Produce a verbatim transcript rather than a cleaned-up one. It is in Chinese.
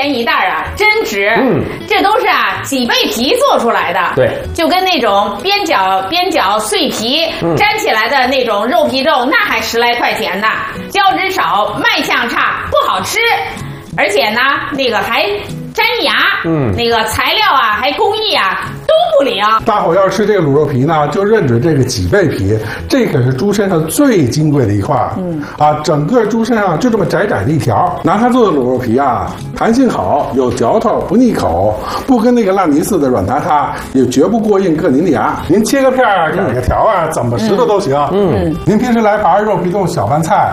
钱一袋啊，真值。 嗯， 这都是啊脊背皮做出来的。 对， 就跟那种边角边角碎皮粘起来的那种肉皮肉，那还十来块钱呢。胶质少，卖相差，不好吃，而且呢，那个还粘牙。嗯，那个材料啊，还工艺啊都不灵。 大伙要吃这个卤肉皮呢，就认准这个脊背皮，这可是猪身上最金贵的一块。嗯，啊，整个猪身上就这么窄窄的一条，拿它做的卤肉皮啊，弹性好，有嚼头，不腻口，不跟那个烂泥似的软塌塌，也绝不过硬硌您的牙。您切个片儿，改个条啊，怎么吃的都行。嗯，您平时来盘肉皮冻小饭菜。